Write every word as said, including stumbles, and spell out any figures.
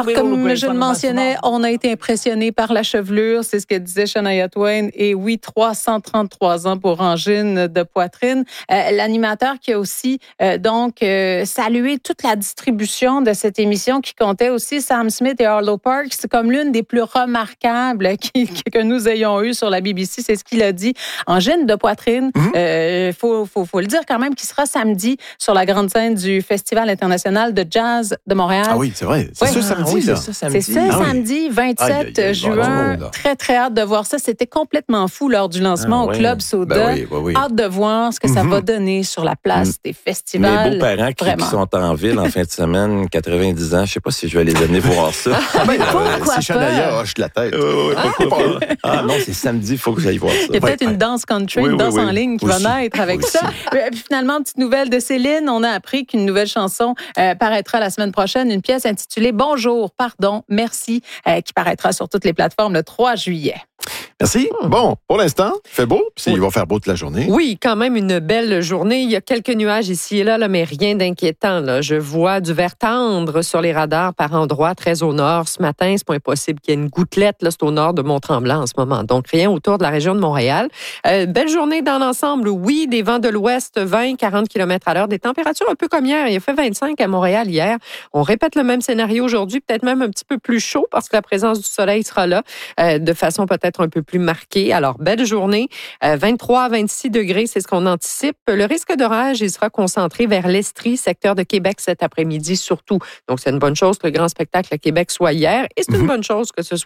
Alors, oui, comme oui, oui, je le mentionnais, on a été impressionné par la chevelure, c'est ce que disait Shania Twain. Et oui, trois cent trente-trois ans pour angine de poitrine. Euh, l'animateur qui a aussi euh, donc euh, salué toute la distribution de cette émission qui comptait aussi Sam Smith et Arlo Parks. C'est comme l'une des plus remarquables qui, que nous ayons eues sur la B B C. C'est ce qu'il a dit. Angine de poitrine, il mm-hmm. euh, faut, faut, faut le dire quand même, qui sera samedi sur la grande scène du Festival international de jazz de Montréal. Ah oui, c'est vrai. C'est oui. ce samedi, ah, oui, là. C'est, ça, samedi. c'est ce ah, samedi, vingt-sept aïe, aïe, aïe, juin. Bon, très, très hâte de voir ça. C'était complètement fou lors du lancement ah, au oui. Club Soda. Ben oui, oui, oui. Hâte de voir ce que mm-hmm. ça va donner sur la place mm. des festivals. Mes beaux-parents qui, qui sont en ville en fin de semaine, quatre-vingt-dix ans, je ne sais pas si je vais les amener voir ça. Ah, mais pourquoi euh, si Shania hoche de la tête. Euh, ouais, pourquoi pas? Ah non, c'est samedi, il faut que j'aille voir ça. Il y a peut-être ouais, une danse country, oui, une danse oui, oui, en ligne qui aussi, va naître avec aussi. ça. Puis finalement, petite nouvelle de Céline. On a appris qu'une nouvelle chanson euh, paraîtra la semaine prochaine, une pièce intitulée « Bonjour, pardon, merci euh, » qui paraîtra sur toutes les plateformes le trois juillet. Merci. Bon, pour l'instant, il fait beau. Puis oui. il va faire beau toute la journée. Oui, quand même une belle journée. Il y a quelques nuages ici et là, là mais rien d'inquiétant. Là. Je vois du vert tendre sur les radars par endroits, très au nord. Ce matin, c'est pas impossible qu'il y ait une gouttelette. Là, c'est au nord de Mont-Tremblant en ce moment. Donc, rien autour de la région de Montréal. Euh, belle journée dans l'ensemble. Oui, des vents de l'ouest, vingt à quarante kilomètres à l'heure. Des températures un peu comme hier. Il a fait vingt-cinq à Montréal hier. On répète le même scénario aujourd'hui, peut-être même un petit peu plus chaud parce que la présence du soleil sera là euh, de façon peut-être un peu plus marquée. Alors, belle journée. Euh, vingt-trois à vingt-six degrés, c'est ce qu'on anticipe. Le risque d'orage, il sera concentré vers l'Estrie, secteur de Québec cet après-midi surtout. Donc, c'est une bonne chose que le grand spectacle à Québec soit hier et c'est mm-hmm. une bonne chose que ce soit